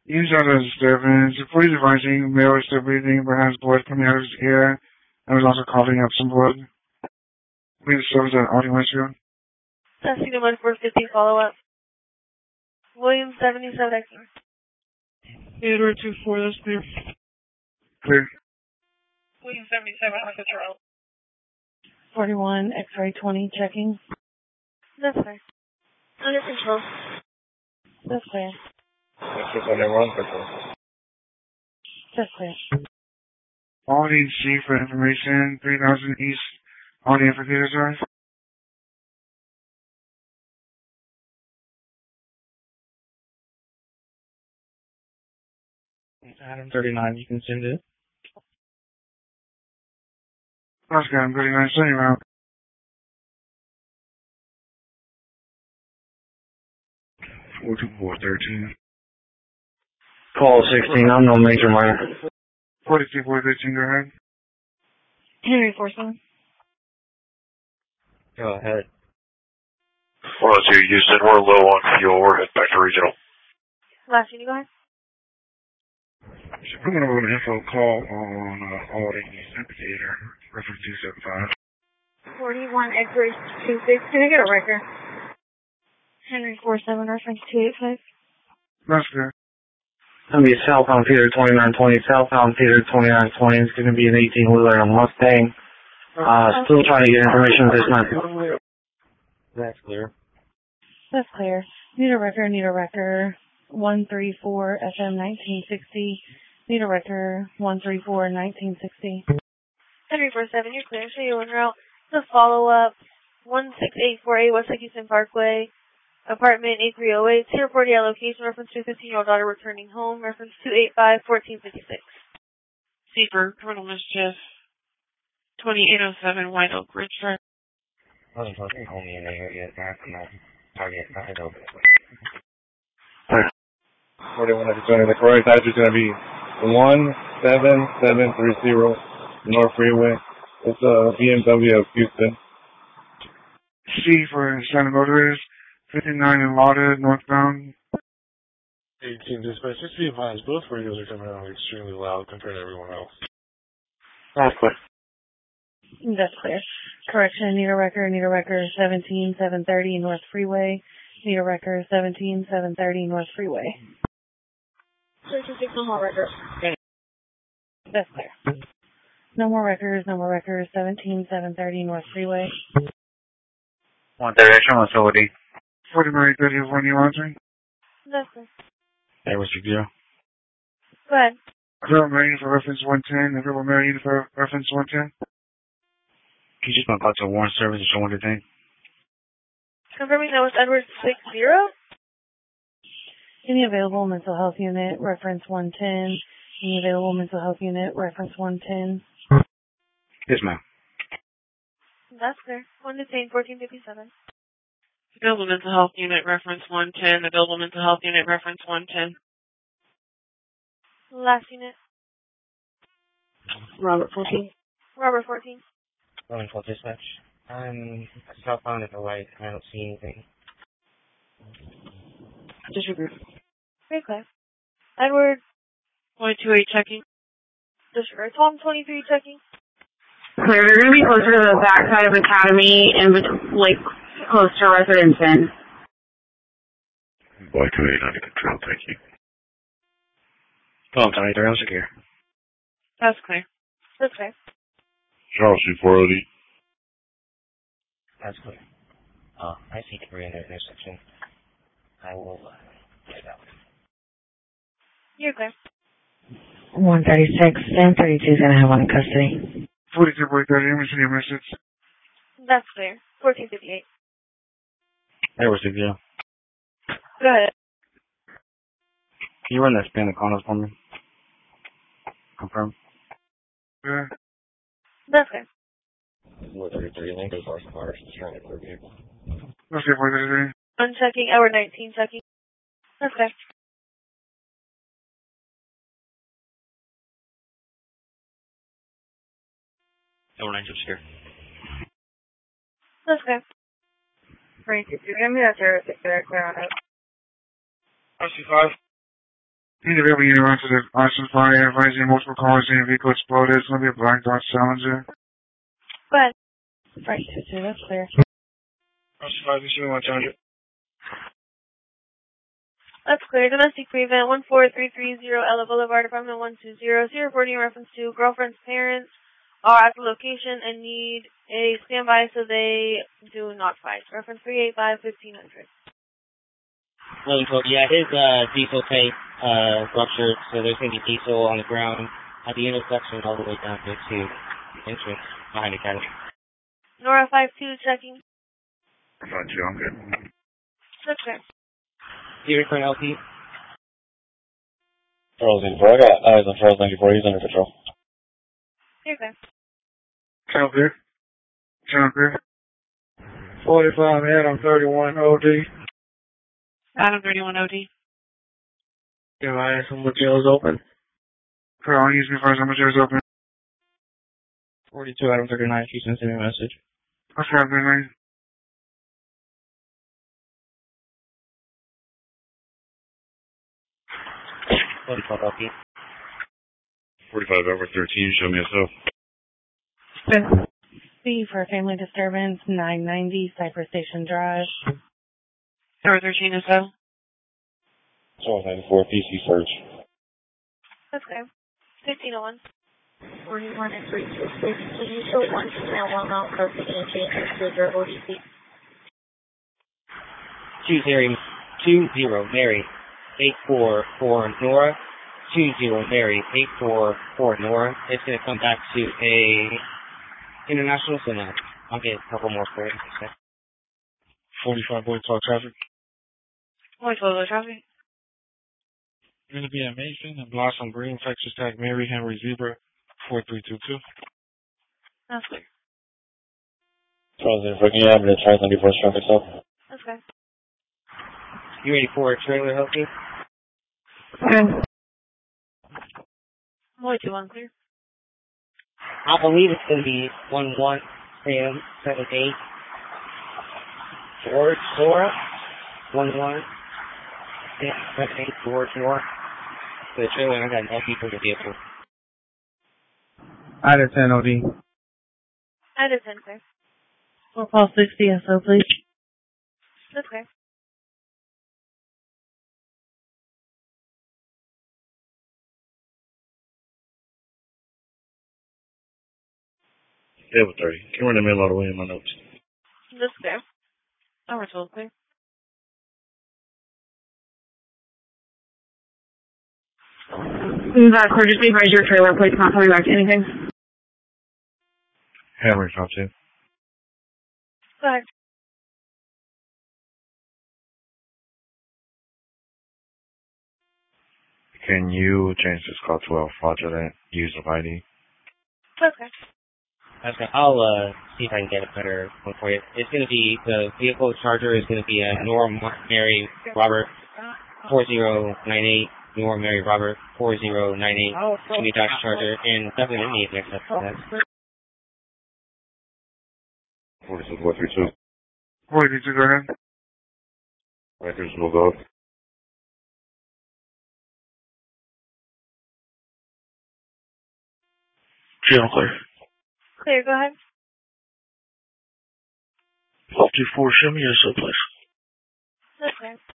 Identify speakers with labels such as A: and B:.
A: Use out of disturbance. Please advising male is still breathing but has blood coming out of his ear and was also coughing up some blood. Please service an audio issue.
B: Testing to 1450 follow-up. William 77 X-ray.
C: Theodore 24, that's clear.
A: Clear.
B: William 77 on control.
C: 41, X-ray 20, checking.
B: That's clear. Under control.
C: That's clear.
D: X-ray 71, control.
C: That's clear.
A: Quality C for information, 3000 East Audi Amphitheater Drive.
D: Adam 39, you can send it.
A: Oscar, I'm 39, sending out. $42413.
D: Call 16, I'm no major minor.
A: 42413, go ahead.
C: Henry 47.
D: Go ahead.
E: 102, Houston, we're low on fuel. We're heading back to regional.
B: Last unit, go ahead.
A: So I'm going to go to info call on Audi Amphitheater, reference 275.
B: 41 X-ray 26. Can I get a record? Henry 47, reference 285.
A: That's good.
D: It's going to be southbound Peter 2920, southbound Peter 2920. It's going to be an 18-wheeler and a Mustang. Still trying to get information at this time. That's clear.
C: That's clear. Need a record. 134 FM 1960. Need a record. 134 1960.
B: Henry 47, you're clear. So you're en route. The follow-up, 16848 West Lake Houston Parkway, apartment 8308. To report your location, reference to 15-year-old daughter returning home, reference 285-1456.
C: C for criminal mischief. 2807 White Oak Ridge Drive.
D: I wasn't talking home in there yet. That's not target. I don't. 41 is going to the correct address is going to be 17730 North Freeway. It's a BMW of Houston.
A: C for Santa Motors, 59 in Lauda, northbound.
E: 18 dispatch, just be advised, both radios are coming out extremely loud compared to everyone else.
D: That's clear.
C: That's clear. Correction, need a record 17730 North Freeway. Need a record 17730 North Freeway.
B: 36 no more records.
C: That's clear. No more records, 17730 North Freeway.
D: 130 extra facility.
A: 4930 when you answering.
B: That's clear.
D: Hey, what's your deal?
B: Go ahead.
A: Available Marine for reference 110, available Marine for reference 110.
D: Can you just go to Warren Service and show one thing?
B: Confirming that was Edward 60.
C: Any available mental health unit, reference 110. Any available mental health unit, reference 110.
D: Yes, ma'am.
B: That's clear. 1 detained, 1457.
C: Available mental health unit, reference 110. Available mental health unit, reference 110.
B: Last unit.
C: Robert 14.
B: Robert 14.
D: Rolling for dispatch. Southbound at the light. I don't see anything.
C: Disregard.
B: Very clear. Edward.
C: 128 checking.
B: Disregard. Tom 23 checking.
F: Clear. They're going to be closer to the backside of Academy and like close to Residence Inn.
E: Y28 under control, thank you.
D: Tom 23, I'm secure.
C: That's clear.
B: That's clear.
E: Charles C480.
D: That's clear. I see debris in the intersection. I will get out.
B: You're clear.
F: 136. Sam 32 is going to have one in custody.
A: 42.30, I'm sending a message.
B: That's clear. 1458.
D: Hey, what's your deal?
B: Go ahead.
D: Can you run that span of condos for me? Confirm.
A: Yeah.
B: That's clear.
D: 133 Lincoln Park cars trying to clear people.
A: Let's get 433.
B: Unchecking. Edward 19 checking. That's clear.
D: Edward 19 secure.
B: That's clear.
F: Frank, if you're going to be that terrorist, clear on it.
A: RC5. Need to be able to interrupt the Austin Fire, advising multiple callers saying a vehicle exploded. It's going to be a black Dodge Challenger.
B: Go ahead.
C: Right, 2-2, that's clear.
A: Austin Fire, this is 1 Challenger.
B: That's clear. Domestic prevent 14330 Ella Boulevard, apartment 120. Reporting in reference to girlfriend's parents are at the location and need a standby so they do not fight. Reference 385-1500.
G: Yeah, his diesel tank ruptured, so there's going to be diesel on the ground at the intersection all the way down to the entrance behind the academy.
B: Nora 52 checking.
A: 52, I'm good.
B: That's clear.
G: Here for an LP.
E: Charles 84, I got eyes on Charles 94, he's under patrol.
B: You're clear.
A: Channel clear. Channel clear.
D: 45 Adam 31 OD.
C: Adam 31 OD.
D: Give I some materials open.
A: For all use me first, how much is open?
D: 42 Adam 39, she sent me a message.
A: What's happening, man?
G: What do you call LP?
E: 45 over 13, show me a so.
C: C for family disturbance, 990 Cypress Station Drive.
H: Tower 13 is so.
E: Charles 94, PC search.
B: That's clear. 1501.
I: 41 and 326. Can you show one female, one male, close to AJ and Cedar ODC?
G: 20 Mary 844 Nora. 20 Mary 844 Nora. It's going to come back to a international, so now I'll get a couple more for it.
E: 45 boy talk traffic.
H: Boy, total traffic.
E: You're going to be at Mason and Blossom Green, Texas Tag, Mary Henry Zebra, 4322.
B: That's clear.
E: Charles 94, can you have the Charles 94 traffic stop?
B: That's clear.
G: You ready for a trailer help you?
C: Okay.
B: Boy, 21 clear.
G: I believe it's going to be 11 Sam 78 George Nora. 11 Sam 78 George Nora. For the trailer, I got an LP for the vehicle.
D: Out of 10 OD.
B: I did 10 clear.
C: We'll call 60 SO, please.
B: That's clear.
E: Yeah, with 30. Can run the middle all the way in my notes.
B: That's clear. Tower 12 clear.
F: That clear, just advise your trailer plate's not coming back to anything.
E: Hammer, top 2.
B: Go ahead.
E: Can you change this call to a fraudulent use of ID?
B: Okay.
G: Okay, I'll see if I can get a better one for you. It's going to be, the vehicle charger is going to be a Nora Mary Robert 4098, Nora Mary Robert 4098, Jimmy Dodge Charger, and definitely need to accept that.
E: 46432.
A: 42, go ahead.
E: Records will go. Channel clear.
B: Clear, go ahead.
E: 54, show me your so, please.
B: That's clear.